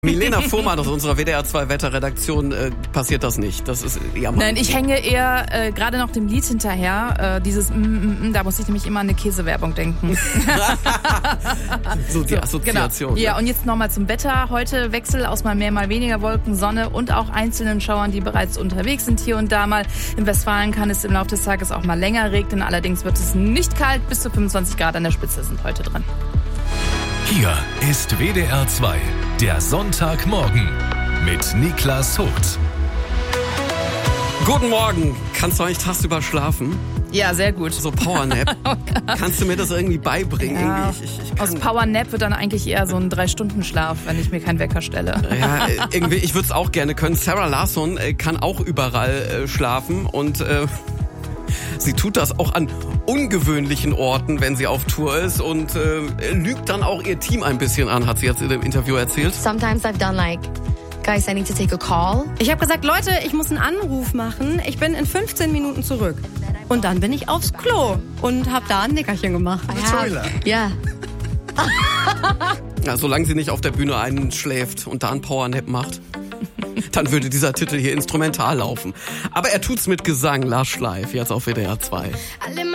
Milena Fuhrmann aus unserer WDR 2 Wetterredaktion, passiert das nicht. Das ist ja Nein, ich hänge eher gerade noch dem Lied hinterher. Da muss ich nämlich immer an eine Käsewerbung denken. so die Assoziation. Genau. Ja, und jetzt nochmal zum Wetter. Heute Wechsel aus mal mehr, mal weniger Wolken, Sonne und auch einzelnen Schauern, die bereits unterwegs sind hier und da mal. In Westfalen kann es im Laufe des Tages auch mal länger regnen. Allerdings wird es nicht kalt. Bis zu 25 Grad an der Spitze sind heute drin. Hier ist WDR 2, der Sonntagmorgen mit Niklas Hucht. Guten Morgen. Kannst du eigentlich tagsüber schlafen? Ja, sehr gut. So Powernap. Kannst du mir das irgendwie beibringen? Ja, ich aus Powernap wird dann eigentlich eher so ein 3-Stunden-Schlaf, wenn ich mir keinen Wecker stelle. Ja, irgendwie, ich würde es auch gerne können. Sarah Larsson kann auch überall schlafen und sie tut das auch an ungewöhnlichen Orten, wenn sie auf Tour ist und lügt dann auch ihr Team ein bisschen an, hat sie jetzt in dem Interview erzählt. Sometimes I've done like, guys, I need to take a call. Ich habe gesagt, Leute, ich muss einen Anruf machen. Ich bin in 15 Minuten zurück. Und dann bin ich aufs Klo und habe da ein Nickerchen gemacht. Yeah. Ja, solange sie nicht auf der Bühne einschläft und da einen Powernap macht, dann würde dieser Titel hier instrumental laufen. Aber er tut's mit Gesang, Lush Live, jetzt auf WDR 2.